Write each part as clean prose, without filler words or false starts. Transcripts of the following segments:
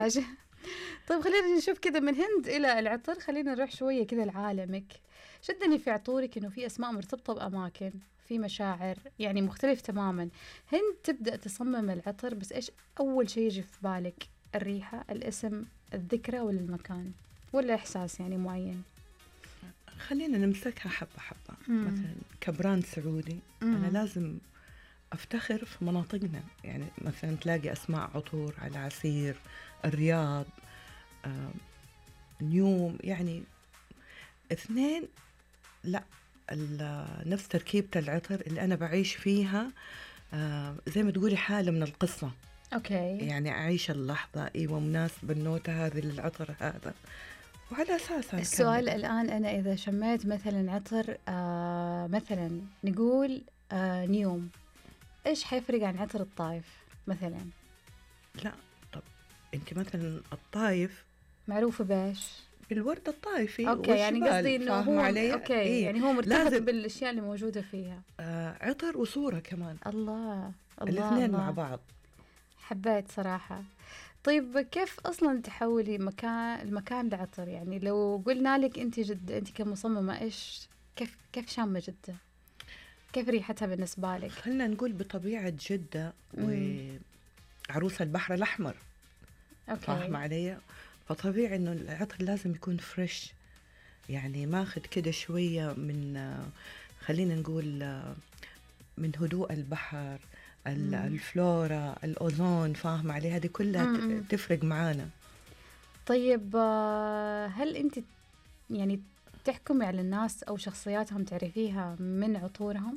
طيب خلينا نشوف كذا من هند إلى العطر، خلينا نروح شوية كذا لعالمك. شدني في عطورك إنه في أسماء مرتبطة بأماكن، في مشاعر، يعني مختلف تماما. هند تبدأ تصمم العطر، بس إيش أول شيء يجي في بالك؟ الريحة، الاسم، الذكرى، ولا المكان، ولا إحساس يعني معين؟ خلينا نمسكها حبة حبة. مثلا كبراند سعودي أنا لازم أفتخر في مناطقنا، يعني مثلا تلاقي أسماء عطور على عسير، الرياض، نيوم، يعني اثنين لا نفس تركيبة العطر اللي أنا بعيش فيها، زي ما تقولي حالة من القصة. أوكي. يعني أعيش اللحظة، أيوة مناسبة النوتة هذه للعطر هذا، وعلى أساسها السؤال الآن، أنا إذا شميت مثلا عطر مثلا نقول نيوم، إيش حيفرق عن عطر الطايف مثلا؟ لا طب أنت مثلا الطايف معروفة بايش؟ بالورد الطائفي أوكي، يعني قصدي إنه هو علي؟ أوكي، إيه؟ يعني هو مرتبط بالأشياء اللي موجودة فيها. عطر وصورة كمان. الله الاثنين الله. مع بعض. حبيت صراحة. طيب كيف أصلا تحولي المكان لعطر؟ يعني لو قلنا لك أنت جدة، أنت كمصممة، إيش كيف شامة جدة؟ كيف ريحتها بالنسبة لك؟ خلنا نقول بطبيعة جدة وعروس البحر الأحمر. أوكي. فاهمة علي؟ فطبيعي إنه العطر لازم يكون فريش، يعني ماخذ كده شوية من خلينا نقول من هدوء البحر، الفلورا، الأوزون. فاهمة علي؟ هذه كلها تفرق معانا. طيب هل أنت يعني تحكمي على الناس أو شخصياتهم تعرفيها من عطورهم؟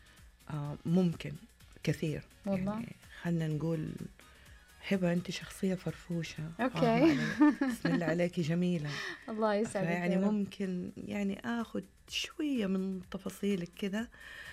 ممكن كثير والله. يعني خلنا نقول هبة أنت شخصية فرفوشة. أوكي. بسم الله عليكي جميلة. الله يسعدك. يعني ممكن يعني أخذ شوية من تفاصيلك كده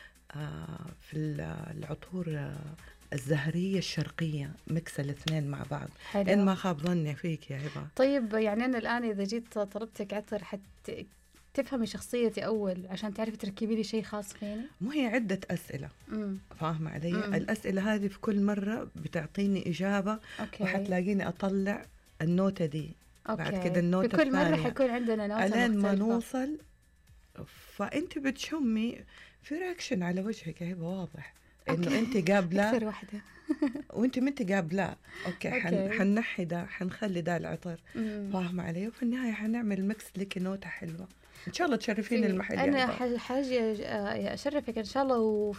في العطور الزهرية الشرقية، مكس الاثنين مع بعض. حلو. إن ما خاب ظني فيك يا هبة. طيب يعني أنا الآن إذا جيت طلبتك عطر حتى تفهمي شخصيتي أول عشان تعرفي تركبي لي شيء خاص فيني؟ مو هي عدة أسئلة. فاهمة علي؟ الأسئلة هذه في كل مرة بتعطيني إجابة. أوكي. وحتلاقيني أطلع النوتة دي. أوكي. بعد كده النوتة في كل الثانية. مرة حيكون عندنا نوتة مختلفة ألين ما نوصل. فأنت بتشمي في رياكشن على وجهك يا هبة، واضح إنه أنت قابلة أكثر واحدة وأنت ما أنت قابلة. أوكي. حنحي ده، حنخلي ده العطر. فاهمة علي؟ وفي النهاية حنعمل ميكس لك نوتة حلوة. إن شاء الله تشرفين المحل. أنا حاجة أشرفك إن شاء الله.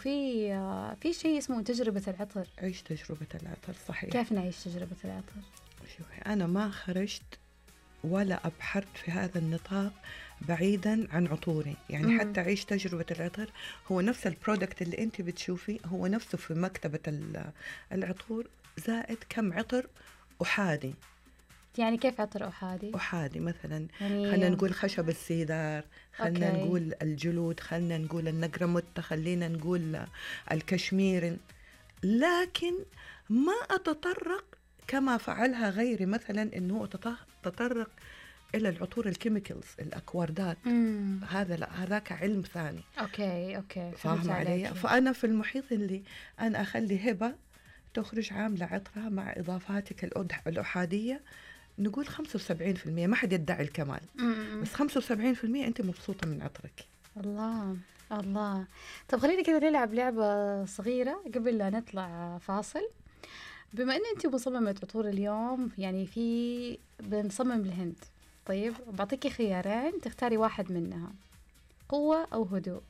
وفي شيء اسمه تجربة العطر. عيش تجربة العطر. صحيح. كيف نعيش تجربة العطر؟ شوفي أنا ما خرجت ولا أبحرت في هذا النطاق بعيدا عن عطوري، يعني حتى عيش تجربة العطر هو نفس البرودكت اللي انت بتشوفي، هو نفسه في مكتبة العطور، زائد كم عطر أحادي. يعني كيف عطر أحادي؟ أحادي مثلا يعني خلنا نقول خشب السيدار، خلنا نقول الجلود، خلنا نقول النقرموتة، خلينا نقول الكشمير، لكن ما أتطرق كما فعلها غيري، مثلا إنه تطرق إلى العطور الكيميكالز، الأكواردات. هذا لا، هذاك علم ثاني. أوكي. فاهمة علي؟ فأنا في المحيط اللي أنا أخلي هبة تخرج عاملة عطرها مع إضافاتك الأحادية، نقول 75%. ما حد يدعي الكمال، بس 75% أنت مبسوطة من عطرك. الله. طب خلينا كده نلعب لعبة صغيرة قبل لا نطلع فاصل. بما أن أنت مصممة عطور اليوم، يعني بنصمم الهند. طيب بعطيكي خيارين تختاري واحد منها، قوة أو هدوء؟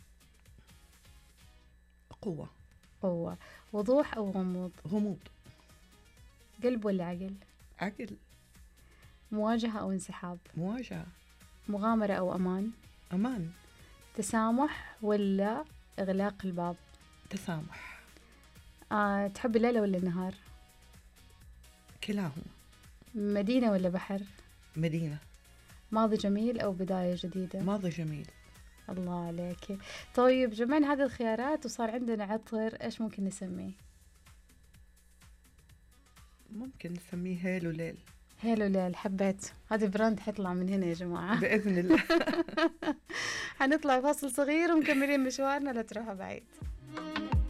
قوة. وضوح أو غموض؟ قلب ولا عقل؟ عقل. مواجهة أو انسحاب؟ مواجهة. مغامرة أو أمان؟ تسامح ولا إغلاق الباب؟ تسامح. تحب الليل ولا النهار؟ كلاهما. مدينة ولا بحر؟ مدينة. ماضي جميل أو بداية جديدة؟ ماضي جميل. الله عليك. طيب جمعنا هذه الخيارات وصار عندنا عطر، إيش ممكن نسميه؟ ممكن نسميه هيلو ليل. حبيت. هذا براند حيطلع من هنا يا جماعة بإذن الله. حنطلع فاصل صغير ومكملين مشوارنا، لا تروحوا بعيد.